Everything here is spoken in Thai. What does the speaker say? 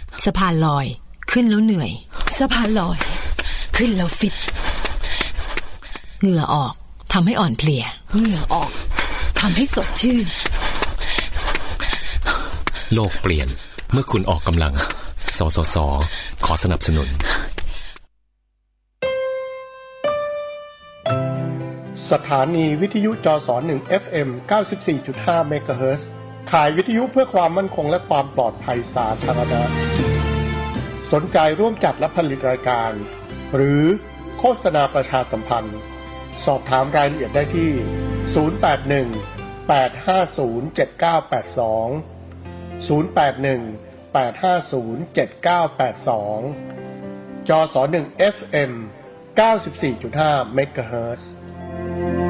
สะพานลอยขึ้นแล้วเหนื่อยสะพานลอยขึ้นแล้วฟิตเหงื่อออกทำให้อ่อนเพลียเหงื่อออกทำให้สดชื่นโลกเปลี่ยนเมื่อคุณออกกำลังสสส.ขอสนับสนุนสถานีวิทยุจส1 FM 94.5 เมกะเฮิรตซ์ข่ายวิทยุเพื่อความมั่นคงและความปลอดภัยสาธารณะสนใจร่วมจัดและผลิตรายการหรือโฆษณาประชาสัมพันธ์สอบถามรายละเอียดได้ที่ 081 850 7982 081 850 7982 จส1 FM 94.5 เมกะเฮิรตซ์